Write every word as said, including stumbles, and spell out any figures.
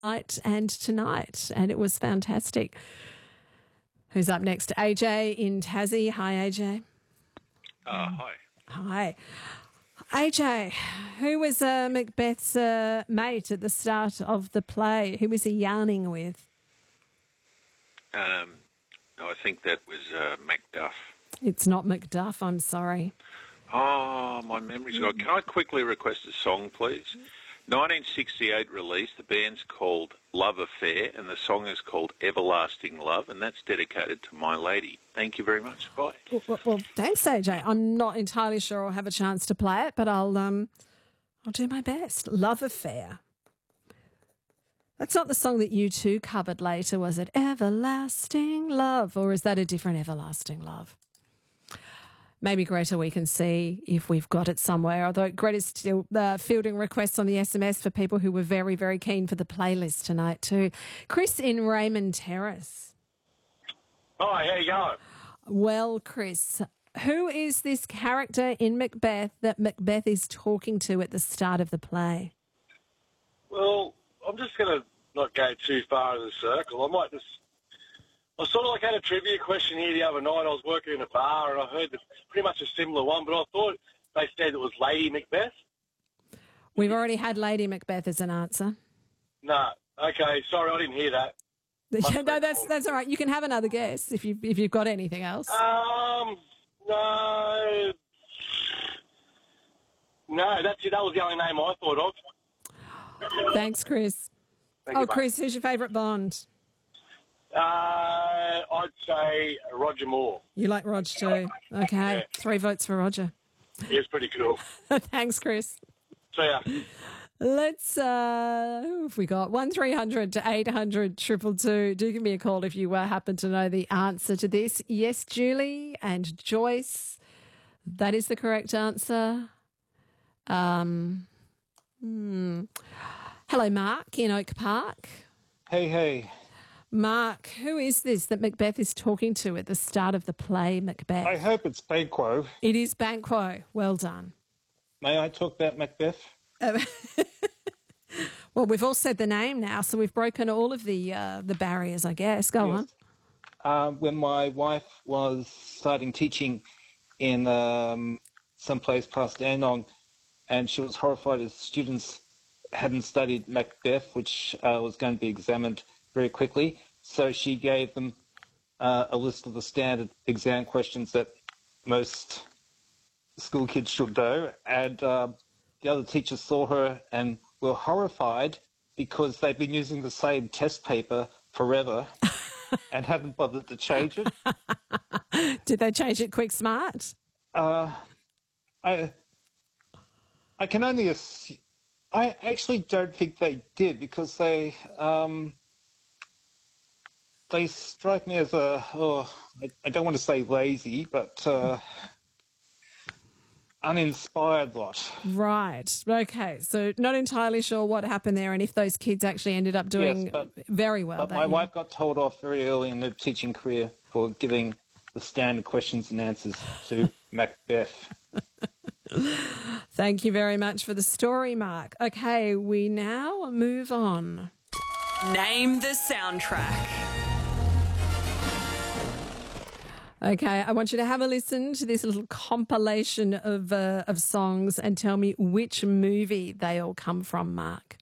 night and tonight, and it was fantastic. Who's up next? A J in Tassie. Hi, A J. Uh, hi. Hi. A J, who was uh, Macbeth's uh, mate at the start of the play? Who was he yarning with? Um, I think that was uh, Macduff. It's not Macduff, I'm sorry. Oh, my memory's gone. Can I quickly request a song, please? nineteen sixty-eight release, the band's called Love Affair, and the song is called Everlasting Love, and that's dedicated to my lady. Thank you very much. Bye. Well, well, well thanks, A J. I'm not entirely sure I'll have a chance to play it, but I'll um, I'll do my best. Love Affair. That's not the song that you two covered later, was it? Everlasting Love, or is that a different Everlasting Love? Maybe, Greta, we can see if we've got it somewhere, although Greta's still uh, fielding requests on the S M S for people who were very, very keen for the playlist tonight too. Chris in Raymond Terrace. Hi, how you going? Well, Chris, who is this character in Macbeth that Macbeth is talking to at the start of the play? Well, I'm just going to not go too far in the circle. I might just... I sort of like had a trivia question here the other night. I was working in a bar and I heard pretty much a similar one, but I thought they said it was Lady Macbeth. We've already had Lady Macbeth as an answer. No. Okay, sorry, I didn't hear that. No, that's that's all right. You can have another guess if you if you've got anything else. Um, no, no, that's it. That was the only name I thought of. Thanks, Chris. Thank oh, you, Chris, who's your favourite Bond? Uh, I'd say Roger Moore. You like Rog too? Okay, Yeah. Three votes for Roger. He was pretty cool. Thanks, Chris. See ya. Let's, uh, who have we got? one three hundred to eight hundred triple two. Do give me a call if you uh, happen to know the answer to this. Yes, Julie and Joyce. That is the correct answer. Um, hmm. Hello, Mark in Oak Park. Hey, hey. Mark, who is this that Macbeth is talking to at the start of the play, Macbeth? I hope it's Banquo. It is Banquo. Well done. May I talk about Macbeth? Uh, well, we've all said the name now, so we've broken all of the uh, the barriers, I guess. Go Yes. on. Uh, when my wife was starting teaching in um, some place past Dandenong, and she was horrified as students hadn't studied Macbeth, which uh, was going to be examined very quickly. So she gave them uh, a list of the standard exam questions that most school kids should know. And uh, the other teachers saw her and were horrified because they've been using the same test paper forever and haven't bothered to change it. Did they change it quick smart? Uh, I, I can only assume, I actually don't think they did because they... Um, They strike me as a, oh, I, I don't want to say lazy, but uh, uninspired lot. Right. Okay. So not entirely sure what happened there and if those kids actually ended up doing Yes, but, very well. But that my year. wife got told off very early in her teaching career for giving the standard questions and answers to Macbeth. Thank you very much for the story, Mark. Okay, we now move on. Name the soundtrack. Okay, I want you to have a listen to this little compilation of uh, of songs and tell me which movie they all come from, Mark.